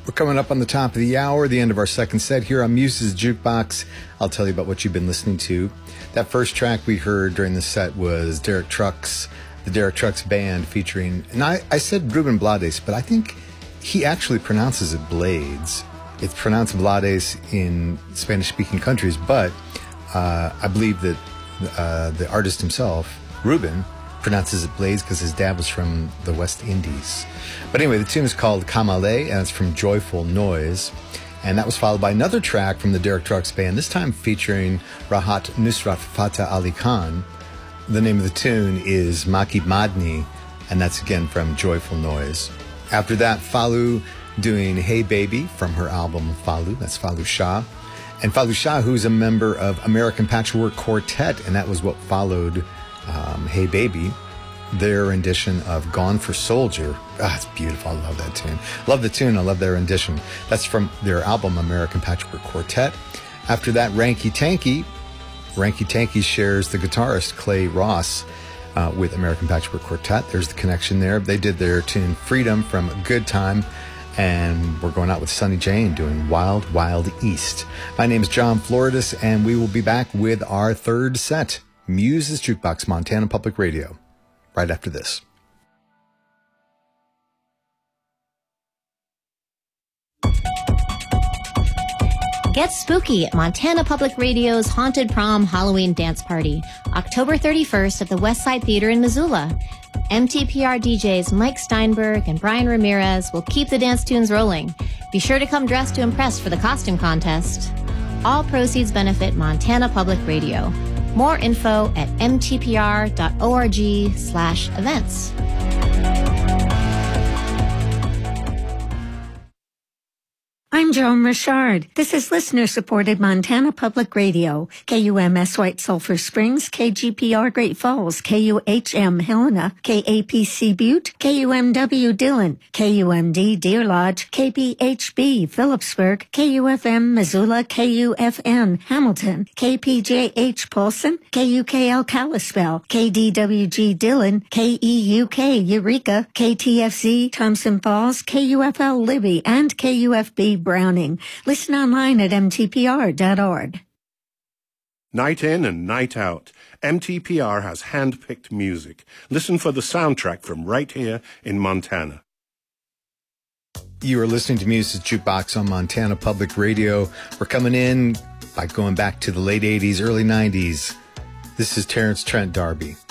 We're coming up on the top of the hour, the end of our second set here on Muse's Jukebox. I'll tell you about what you've been listening to. That first track we heard during the set was Derek Trucks, the Derek Trucks Band featuring, and I said Ruben Blades, but I think he actually pronounces it Blades. It's pronounced Blades in Spanish-speaking countries, but I believe that the artist himself, Ruben, pronounces it Blades because his dad was from the West Indies. But anyway, the tune is called Kamale, and it's from Joyful Noise. And that was followed by another track from the Derek Trucks Band, this time featuring Rahat Nusrat Fateh Ali Khan. The name of the tune is Maki Madni, and that's again from Joyful Noise. After that, Falu doing Hey Baby from her album Falu, that's Falu Shah. And Falu Shah, who's a member of American Patchwork Quartet, and that was what followed Hey Baby, their rendition of Gone for Soldier. It's beautiful. I love that tune. Love the tune. I love their rendition. That's from their album American Patchwork Quartet. After that, Ranky Tanky. Ranky Tanky shares the guitarist Clay Ross with American Patchwork Quartet. There's the connection there. They did their tune Freedom from Good Time. And we're going out with Sonny Jane doing Wild Wild East. My name is John Floridis, and we will be back with our third set, Muse's Jukebox, Montana Public Radio, right after this. Get spooky at Montana Public Radio's Haunted Prom Halloween Dance Party, October 31st at the Westside Theater in Missoula. MTPR DJs Mike Steinberg and Brian Ramirez will keep the dance tunes rolling. Be sure to come dressed to impress for the costume contest. All proceeds benefit Montana Public Radio. More info at mtpr.org/events. I'm Joan Richard. This is listener-supported Montana Public Radio. KUMS White Sulphur Springs, KGPR Great Falls, KUHM Helena, KAPC Butte, KUMW Dillon, KUMD Deer Lodge, KPHB Phillipsburg, KUFM Missoula, KUFN Hamilton, KPJH Polson, KUKL Kalispell, KDWG Dillon, KEUK Eureka, KTFZ Thompson Falls, KUFL Libby, and KUFB Browning. Listen online at mtpr.org. Night in and night out, MTPR has hand-picked music. Listen for the soundtrack from right here in Montana. You are listening to Muse's Jukebox on Montana Public Radio. We're coming in by going back to the late 80s, early 90s. This is Terrence Trent D'Arby.